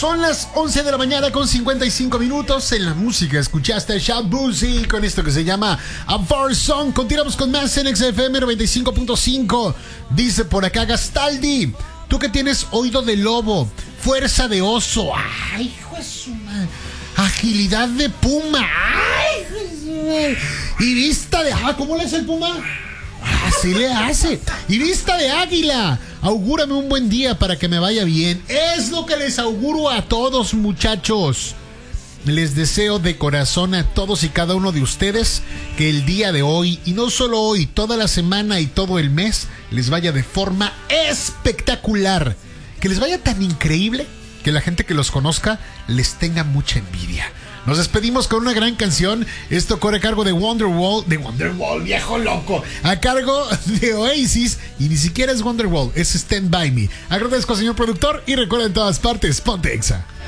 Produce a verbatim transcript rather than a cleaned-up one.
Son las once de la mañana con cincuenta y cinco minutos. En la música escuchaste a Shabuzi con esto que se llama A War Song. Continuamos con más en X F M noventa y cinco punto cinco. Dice por acá Gastaldi: tú que tienes oído de lobo, fuerza de oso, ay, hijo de su madre, agilidad de puma, ay, hijo de su madre, y vista de... Ah, ¿cómo le hace el puma? Así le hace. Y vista de águila. Augúrame un buen día para que me vaya bien. Es lo que les auguro a todos, muchachos. Les deseo de corazón a todos y cada uno de ustedes que el día de hoy, y no solo hoy, toda la semana y todo el mes, les vaya de forma espectacular. Que les vaya tan increíble que la gente que los conozca les tenga mucha envidia. Nos despedimos con una gran canción. Esto corre a cargo de Wonderwall. De Wonderwall, viejo loco. A cargo de Oasis. Y ni siquiera es Wonderwall, es Stand By Me. Agradezco, señor productor. Y recuerda, en todas partes, ponte Exa.